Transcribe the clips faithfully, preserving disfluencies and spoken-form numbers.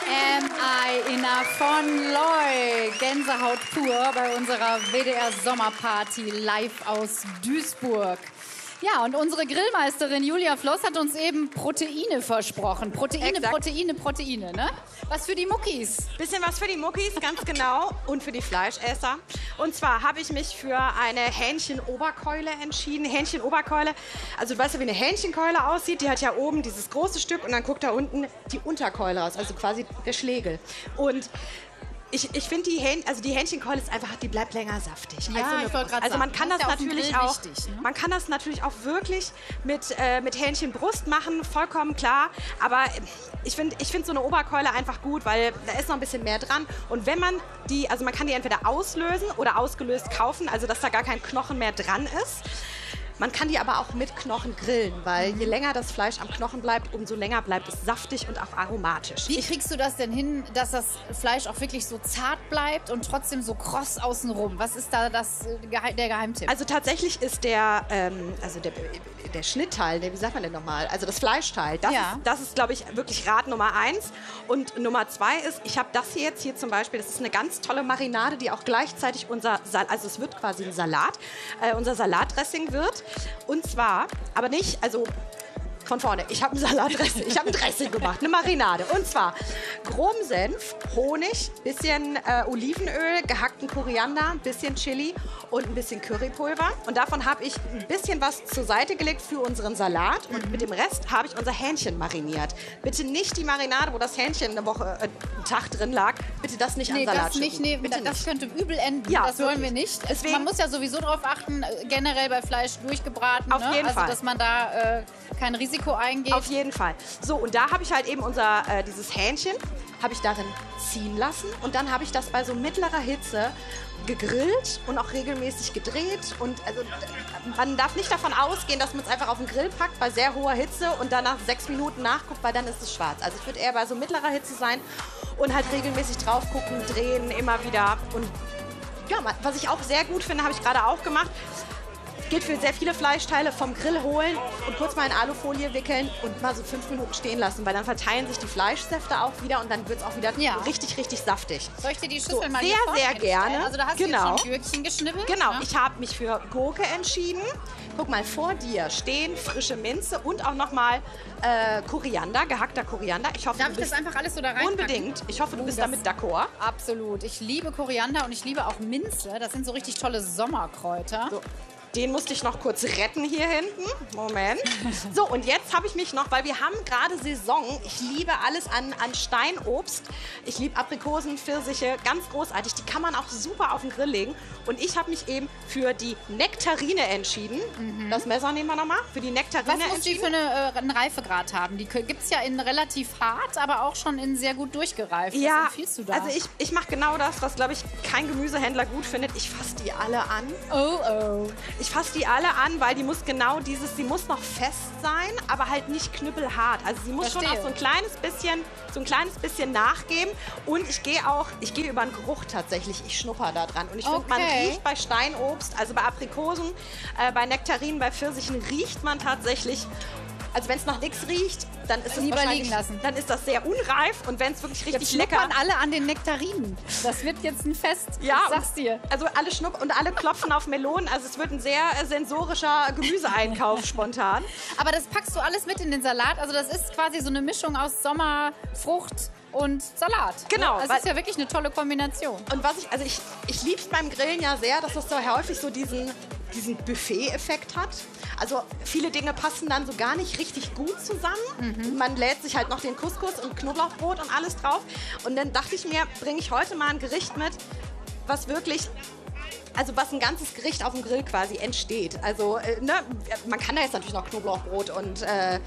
Am I enough von Loy. Gänsehaut pur bei unserer W D R-Sommerparty live aus Duisburg. Ja, und unsere Grillmeisterin Julia Floss hat uns eben Proteine versprochen. Proteine, Exakt. Proteine, Proteine, ne? Was für die Muckis. Bisschen was für die Muckis, ganz genau. Und für die Fleischesser. Und zwar habe ich mich für eine Hähnchenoberkeule entschieden. Hähnchenoberkeule, also du weißt ja, wie eine Hähnchenkeule aussieht. Die hat ja oben dieses große Stück und dann guckt da unten die Unterkeule raus, also quasi der Schlegel. Und Ich, ich finde, die, Hähn, also die Hähnchenkeule ist einfach, die bleibt länger saftig. Ja, also ich wollte gerade Also man kann sagen, das, das ist ja auf dem natürlich Grill auch, wichtig, ne? man kann das natürlich auch wirklich mit, äh, mit Hähnchenbrust machen, vollkommen klar. Aber ich finde ich find so eine Oberkeule einfach gut, weil da ist noch ein bisschen mehr dran. Und wenn man die, also man kann die entweder auslösen oder ausgelöst kaufen, also dass da gar kein Knochen mehr dran ist. Man kann die aber auch mit Knochen grillen, weil je länger das Fleisch am Knochen bleibt, umso länger bleibt es saftig und auch aromatisch. Wie kriegst du das denn hin, dass das Fleisch auch wirklich so zart bleibt und trotzdem so kross außenrum? Was ist da das, äh, Geheim- der Geheimtipp? Also tatsächlich ist der, ähm, also der, der Schnittteil, der, wie sagt man denn nochmal? Also das Fleischteil, das Ja. ist, das ist glaube ich, wirklich Rat Nummer eins. Und Nummer zwei ist, ich habe das hier jetzt hier zum Beispiel, das ist eine ganz tolle Marinade, die auch gleichzeitig unser, Sal also es wird quasi ein Salat, äh, unser Salatdressing wird. Und zwar, aber nicht, also von vorne, ich habe ein Salatdressing, ich habe ein Dressing gemacht, eine Marinade. Und zwar groben Senf, Honig, bisschen äh, Olivenöl, gehackten Koriander, ein bisschen Chili und ein bisschen Currypulver. Und davon habe ich ein bisschen was zur Seite gelegt für unseren Salat. Und mit dem Rest habe ich unser Hähnchen mariniert. Bitte nicht die Marinade, wo das Hähnchen eine Woche, äh, einen Tag drin lag. Bitte das nicht Nee, an Salat das nicht, schütten. nee, Bitte das nicht. könnte übel enden. Ja, das wollen wir wirklich. nicht. Deswegen- Man muss ja sowieso darauf achten, äh, generell bei Fleisch durchgebraten. Auf ne? jeden also, Fall. dass man da äh, kein Risiko eingeht. Auf jeden Fall. So, und da habe ich halt eben unser, äh, dieses Hähnchen, habe ich darin ziehen lassen. Und dann habe ich das bei so mittlerer Hitze gegrillt und auch regelmäßig gedreht. Und also, man darf nicht davon ausgehen, dass man es einfach auf den Grill packt bei sehr hoher Hitze und dann nach sechs Minuten nachguckt, weil dann ist es schwarz. Also ich würde eher bei so mittlerer Hitze sein und halt regelmäßig drauf gucken, drehen, immer wieder. Und ja, was ich auch sehr gut finde, habe ich gerade auch gemacht. Gilt für sehr viele Fleischteile, vom Grill holen und kurz mal in Alufolie wickeln und mal so fünf Minuten stehen lassen, weil dann verteilen sich die Fleischsäfte auch wieder und dann wird es auch wieder Ja. richtig, richtig saftig. Soll ich dir die Schüssel So, mal sehr, hier vorne sehr hinstellen? gerne. Also da hast Genau. du jetzt schon Gürkchen geschnibbelt. Genau, Ne? ich habe mich für Gurke entschieden. Guck mal, vor dir stehen frische Minze und auch nochmal äh, Koriander, gehackter Koriander. Ich hoffe, Darf du ich das bist einfach alles so da rein? unbedingt. Ich hoffe, du Oh, bist das- damit d'accord. Absolut. Ich liebe Koriander und ich liebe auch Minze. Das sind so richtig tolle Sommerkräuter. So. Den musste ich noch kurz retten hier hinten. Moment. So, und jetzt habe ich mich noch, weil wir haben gerade Saison. Ich liebe alles an, an Steinobst. Ich liebe Aprikosen, Pfirsiche, ganz großartig. Die kann man auch super auf den Grill legen. Und ich habe mich eben für die Nektarine entschieden. Das Messer nehmen wir nochmal. Für die Nektarine Was muss die entschieden. für eine, äh, einen Reifegrad haben? Die gibt es ja in relativ hart, aber auch schon in sehr gut durchgereift. Was Ja, empfiehlst du da? also ich, ich mache genau das, was, glaube ich, kein Gemüsehändler gut findet. Ich fasse die alle an. oh, oh. Ich fasse die alle an, weil die muss genau dieses, sie muss noch fest sein, aber halt nicht knüppelhart. Also sie muss Verstehe. schon auch so ein kleines bisschen, so ein kleines bisschen nachgeben. Und ich gehe auch, ich gehe über den Geruch tatsächlich. Ich schnupper da dran. Und ich finde, man Okay. riecht bei Steinobst, also bei Aprikosen, äh, bei Nektarinen, bei Pfirsichen riecht man tatsächlich. Also wenn es nach nichts riecht, dann ist es Lieber wahrscheinlich, liegen lassen. dann ist das sehr unreif. Und wenn es wirklich richtig Jetzt lecker schnuppern alle an den Nektarinen. Das wird jetzt ein Fest. Ja, ich sag's dir. Also alle schnupp und alle klopfen auf Melonen. Also es wird ein sehr äh, sensorischer Gemüseeinkauf spontan. Aber das packst du alles mit in den Salat. Also das ist quasi so eine Mischung aus Sommer, Frucht und Salat. Genau, Das weil- ist ja wirklich eine tolle Kombination. Und was ich, also ich, ich liebe es beim Grillen ja sehr, dass das so häufig so diesen, diesen Buffet-Effekt hat. Also viele Dinge passen dann so gar nicht richtig gut zusammen. Man lädt sich halt noch den Couscous und Knoblauchbrot und alles drauf. Und dann dachte ich mir, bringe ich heute mal ein Gericht mit, was wirklich, also was ein ganzes Gericht auf dem Grill quasi entsteht. Also äh, ne, man kann da jetzt natürlich noch Knoblauchbrot und äh,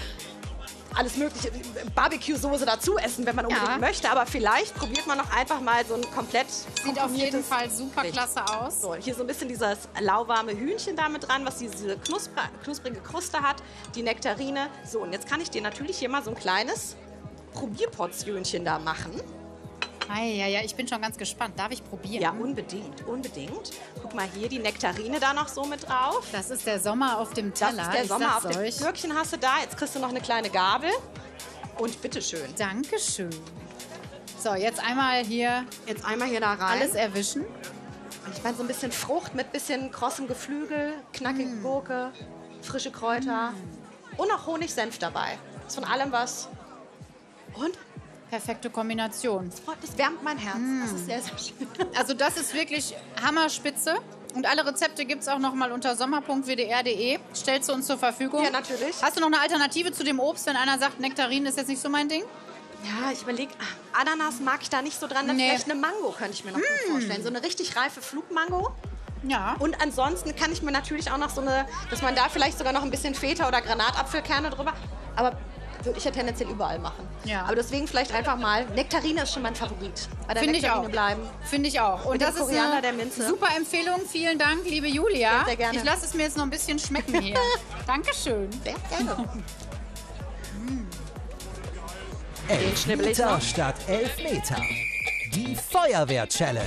alles mögliche, Barbecue-Soße dazu essen, wenn man unbedingt Ja. möchte. Aber vielleicht probiert man noch einfach mal so ein komplett Sieht auf jeden Fall super klasse aus. So, hier so ein bisschen dieses lauwarme Hühnchen damit dran, was diese knuspr knusprige Kruste hat, die Nektarine. So, und jetzt kann ich dir natürlich hier mal so ein kleines Probierportionchen da machen. Ja, ja, ich bin schon ganz gespannt. Darf ich probieren? Ja, unbedingt, unbedingt. Guck mal hier, die Nektarine da noch so mit drauf. Das ist der Sommer auf dem Das Teller. ist der ich Sommer auf sag's dem euch. Gürkchen hast du da. Jetzt kriegst du noch eine kleine Gabel. Und bitteschön. Dankeschön. So, jetzt einmal hier Jetzt einmal hier da rein. alles erwischen. Und ich meine, so ein bisschen Frucht mit bisschen krossem Geflügel, knackige mm. Gurke, frische Kräuter mm. und noch Honigsenf dabei. Ist von allem was. Und? Perfekte Kombination. Das wärmt mein Herz. Mm. Das ist sehr, sehr schön. Also das ist wirklich Hammerspitze. Und alle Rezepte gibt es auch noch mal unter sommer punkt w d r punkt d e. Stellst du uns zur Verfügung? Ja, natürlich. Hast du noch eine Alternative zu dem Obst, wenn einer sagt, Nektarinen ist jetzt nicht so mein Ding? Ja, ich überlege, Ananas mag ich da nicht so dran. Dann nee. Vielleicht eine Mango könnte ich mir noch mm. gut vorstellen. So eine richtig reife Flugmango. Ja. Und ansonsten kann ich mir natürlich auch noch so eine, dass man da vielleicht sogar noch ein bisschen Feta oder Granatapfelkerne drüber. Aber würde ich ja tendenziell überall machen. Ja. Aber deswegen vielleicht einfach mal, Nektarine ist schon mein Favorit. Bei der Finde ich auch. Bleiben. Finde ich auch. Und Mit das dem ist Koriander eine der Minze. Super Empfehlung. Vielen Dank, liebe Julia. Sehr, sehr gerne. Ich lasse es mir jetzt noch ein bisschen schmecken hier. Dankeschön. Sehr gerne. elf Meter statt elf Meter. Die Feuerwehr-Challenge.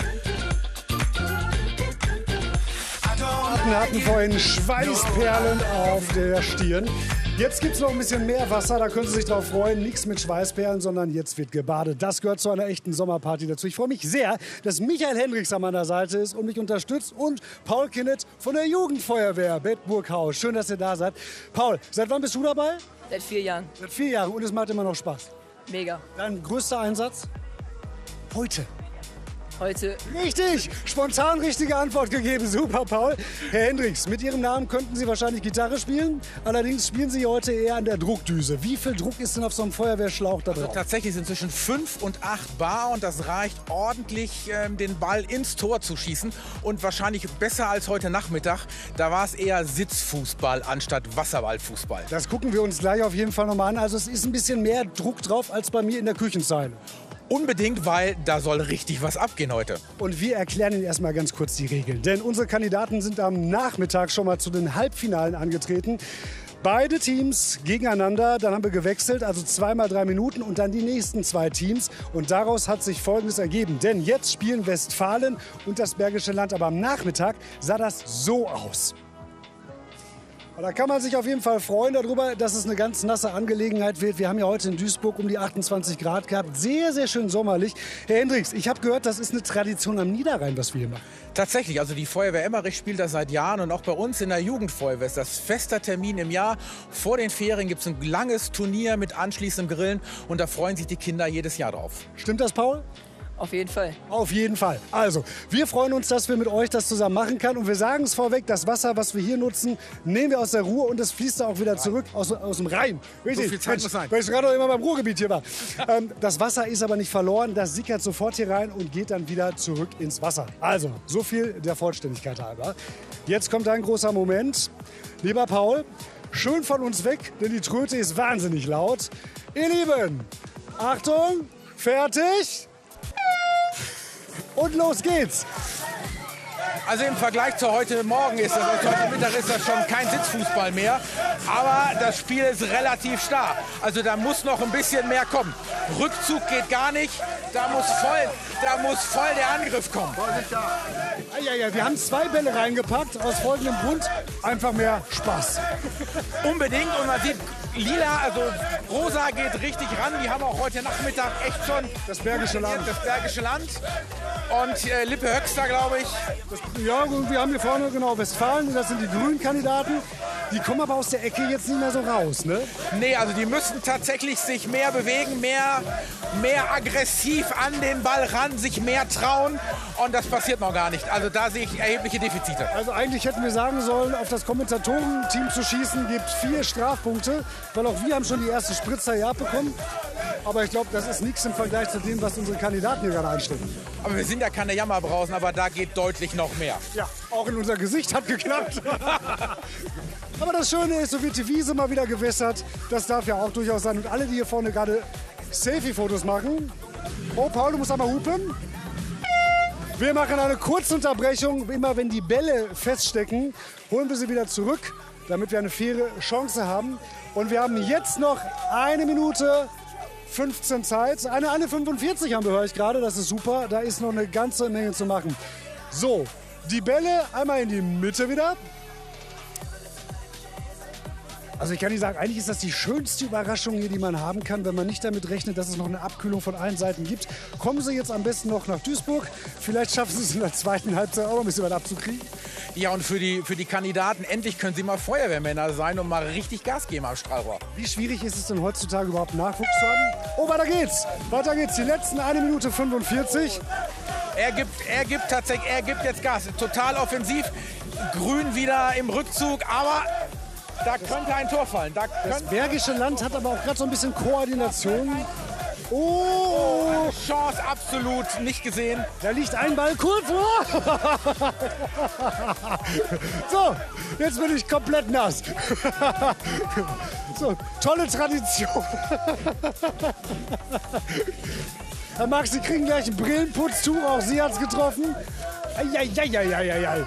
Wir hatten vorhin Schweißperlen auf der Stirn. Jetzt gibt es noch ein bisschen mehr Wasser, da können Sie sich drauf freuen. Nichts mit Schweißperlen, sondern jetzt wird gebadet. Das gehört zu einer echten Sommerparty dazu. Ich freue mich sehr, dass Michael Hendricks an meiner Seite ist und mich unterstützt. Und Paul Kinnett von der Jugendfeuerwehr Bedburghaus. Schön, dass ihr da seid. Paul, seit wann bist du dabei? Seit vier Jahren. Seit vier Jahren und es macht immer noch Spaß. Mega. Dein größter Einsatz? Heute. Heute. Richtig! Spontan richtige Antwort gegeben. Super, Paul. Herr Hendricks, mit Ihrem Namen könnten Sie wahrscheinlich Gitarre spielen. Allerdings spielen Sie heute eher an der Druckdüse. Wie viel Druck ist denn auf so einem Feuerwehrschlauch da drauf? Also tatsächlich sind zwischen fünf und acht Bar und das reicht ordentlich, ähm, den Ball ins Tor zu schießen. Und wahrscheinlich besser als heute Nachmittag. Da war es eher Sitzfußball anstatt Wasserballfußball. Das gucken wir uns gleich auf jeden Fall nochmal an. Also es ist ein bisschen mehr Druck drauf als bei mir in der Küchenzeile. Unbedingt, weil da soll richtig was abgehen heute. Und wir erklären Ihnen erstmal ganz kurz die Regeln. Denn unsere Kandidaten sind am Nachmittag schon mal zu den Halbfinalen angetreten. Beide Teams gegeneinander, dann haben wir gewechselt, also zweimal drei Minuten und dann die nächsten zwei Teams. Und daraus hat sich Folgendes ergeben. Denn jetzt spielen Westfalen und das Bergische Land. Aber am Nachmittag sah das so aus. Da kann man sich auf jeden Fall freuen darüber, dass es eine ganz nasse Angelegenheit wird. Wir haben ja heute in Duisburg um die achtundzwanzig Grad gehabt. Sehr, sehr schön sommerlich. Herr Hendricks, ich habe gehört, das ist eine Tradition am Niederrhein, was wir hier machen. Tatsächlich, also die Feuerwehr Emmerich spielt das seit Jahren und auch bei uns in der Jugendfeuerwehr ist das fester Termin im Jahr. Vor den Ferien gibt es ein langes Turnier mit anschließendem Grillen und da freuen sich die Kinder jedes Jahr drauf. Stimmt das, Paul? Auf jeden Fall. Auf jeden Fall. Also, wir freuen uns, dass wir mit euch das zusammen machen können. Und wir sagen es vorweg, das Wasser, was wir hier nutzen, nehmen wir aus der Ruhr und es fließt da auch wieder zurück aus, aus dem Rhein. Richtig, so viel Zeit muss sein. Weil ich gerade noch immer beim Ruhrgebiet hier war. ähm, das Wasser ist aber nicht verloren, das sickert sofort hier rein und geht dann wieder zurück ins Wasser. Also, so viel der Vollständigkeit halber. Jetzt kommt ein großer Moment. Lieber Paul, schön von uns weg, denn die Tröte ist wahnsinnig laut. Ihr Lieben, Achtung, fertig. Und los geht's! Also im Vergleich zu heute Morgen ist das, also heute Mittag ist das schon kein Sitzfußball mehr. Aber das Spiel ist relativ starr. Also da muss noch ein bisschen mehr kommen. Rückzug geht gar nicht. Da muss voll, da muss voll der Angriff kommen. Ja, ja, wir haben zwei Bälle reingepackt, aus folgendem Grund. Einfach mehr Spaß. Unbedingt. Und man sieht, lila, also rosa geht richtig ran. Die haben auch heute Nachmittag echt schon das Bergische Land. Das Bergische Land. Und äh, Lippe Höxter, glaube ich. Das, ja, wir haben hier vorne genau Westfalen. Das sind die grünen Kandidaten. Die kommen aber aus der Ecke jetzt nicht mehr so raus, ne? Nee, also die müssen tatsächlich sich mehr bewegen, mehr, mehr aggressiv an den Ball ran, sich mehr trauen. Und das passiert noch gar nicht. Also da sehe ich erhebliche Defizite. Also eigentlich hätten wir sagen sollen, auf das Kommentatorenteam zu schießen gibt vier Strafpunkte. Weil auch wir haben schon die erste Spritzer hier abbekommen. Aber ich glaube, das ist nichts im Vergleich zu dem, was unsere Kandidaten hier gerade einstellen. Aber wir sind ja keine Jammerbrausen, aber da geht deutlich noch mehr. Ja, auch in unser Gesicht hat geklappt. Aber das Schöne ist, so wird die Wiese mal wieder gewässert. Das darf ja auch durchaus sein. Und alle, die hier vorne gerade Selfie-Fotos machen. Oh, Paul, du musst einmal hupen. Wir machen eine Kurzunterbrechung. Immer wenn die Bälle feststecken, holen wir sie wieder zurück, damit wir eine faire Chance haben. Und wir haben jetzt noch eine Minute fünfzehn Zeit. Eine, eine fünfundvierzig haben wir, höre ich gerade. Das ist super. Da ist noch eine ganze Menge zu machen. So, die Bälle einmal in die Mitte wieder. Also ich kann nicht sagen, eigentlich ist das die schönste Überraschung hier, die man haben kann, wenn man nicht damit rechnet, dass es noch eine Abkühlung von allen Seiten gibt. Kommen Sie jetzt am besten noch nach Duisburg. Vielleicht schaffen Sie es in der zweiten Halbzeit auch noch ein bisschen was abzukriegen. Ja, und für die, für die Kandidaten, endlich können sie mal Feuerwehrmänner sein und mal richtig Gas geben am Strahlrohr. Wie schwierig ist es denn heutzutage überhaupt Nachwuchs zu haben? Oh, weiter geht's. Weiter geht's. Die letzten eine Minute fünfundvierzig. Er gibt, er gibt tatsächlich, er gibt jetzt Gas. Total offensiv. Grün wieder im Rückzug, aber da könnte ein Tor fallen. Da Das Bergische Land hat aber auch gerade so ein bisschen Koordination. Oh, Chance absolut nicht gesehen. da liegt ein Ball kurz. Oh. So, jetzt bin ich komplett nass. So, tolle Tradition. Herr Max, Sie kriegen gleich ein Brillenputztuch. Auch Sie hat's getroffen. Eieieiei.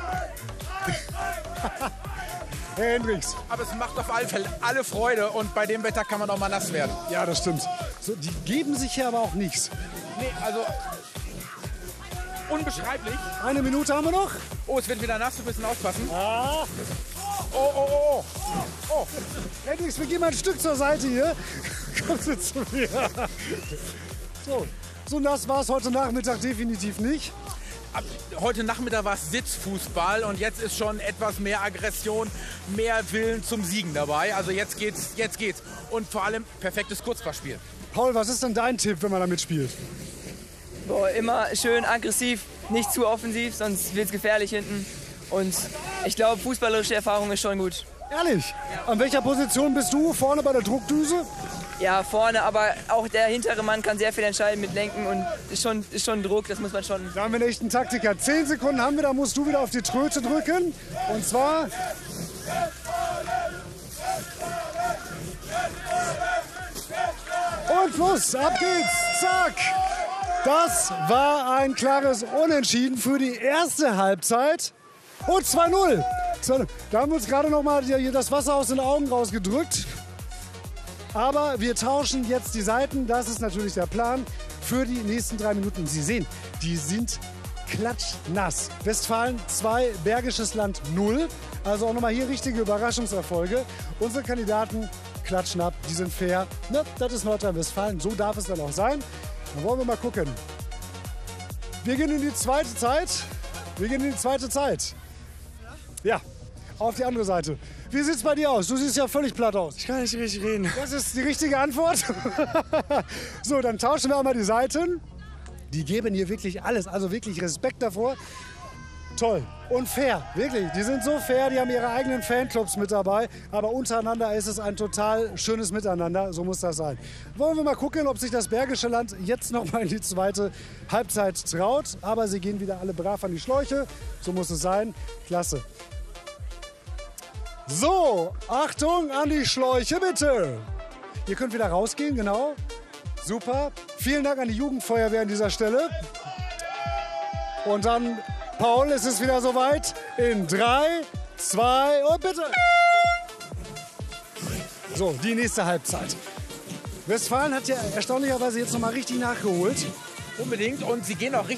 Herr Hendricks. Aber es macht auf alle Fälle alle Freude und bei dem Wetter kann man auch mal nass werden. Ja, das stimmt. So, die geben sich hier aber auch nichts. Nee, also unbeschreiblich. Eine Minute haben wir noch. Oh, es wird wieder nass, wir müssen aufpassen. Ah. Oh, oh, oh, oh. Hendricks, wir gehen mal ein Stück zur Seite hier. Kommen Sie zu mir. So, so nass war es heute Nachmittag definitiv nicht. Ab heute Nachmittag war es Sitzfußball und jetzt ist schon etwas mehr Aggression, mehr Willen zum Siegen dabei. Also jetzt geht's, jetzt geht's. Und vor allem perfektes Kurzpassspiel. Paul, was ist denn dein Tipp, wenn man da mitspielt? Boah, immer schön aggressiv, nicht zu offensiv, sonst wird es gefährlich hinten. Und ich glaube, fußballerische Erfahrung ist schon gut. Ehrlich? An welcher Position bist du? Vorne bei der Druckdüse? Ja, vorne, aber auch der hintere Mann kann sehr viel entscheiden mit Lenken und ist schon, ist schon Druck, das muss man schon. Da haben wir einen echten Taktiker. Zehn Sekunden haben wir, da musst du wieder auf die Tröte drücken. Und zwar... Und Schluss, ab geht's, zack. Das war ein klares Unentschieden für die erste Halbzeit. Und zwei null. Da haben wir uns gerade noch mal das Wasser aus den Augen rausgedrückt. Aber wir tauschen jetzt die Seiten, das ist natürlich der Plan für die nächsten drei Minuten. Sie sehen, die sind klatschnass. Westfalen zwei, Bergisches Land null. Also auch nochmal hier richtige Überraschungserfolge. Unsere Kandidaten klatschnapp, die sind fair. Ne, das ist Nordrhein-Westfalen, so darf es dann auch sein. Dann wollen wir mal gucken. Wir gehen in die zweite Zeit. Wir gehen in die zweite Zeit. Ja, auf die andere Seite. Wie sieht's bei dir aus? Du siehst ja völlig platt aus. Ich kann nicht richtig reden. Das ist die richtige Antwort. So, dann tauschen wir einmal die Seiten. Die geben hier wirklich alles, also wirklich Respekt davor. Toll und fair, wirklich. Die sind so fair, die haben ihre eigenen Fanclubs mit dabei. Aber untereinander ist es ein total schönes Miteinander, so muss das sein. Wollen wir mal gucken, ob sich das Bergische Land jetzt noch mal in die zweite Halbzeit traut. Aber sie gehen wieder alle brav an die Schläuche, so muss es sein. Klasse. So, Achtung an die Schläuche, bitte. Ihr könnt wieder rausgehen, genau. Super. Vielen Dank an die Jugendfeuerwehr an dieser Stelle. Und dann, Paul, ist es wieder soweit. In drei, zwei und bitte. So, die nächste Halbzeit. Westfalen hat ja erstaunlicherweise jetzt noch mal richtig nachgeholt. Unbedingt und sie gehen auch richtig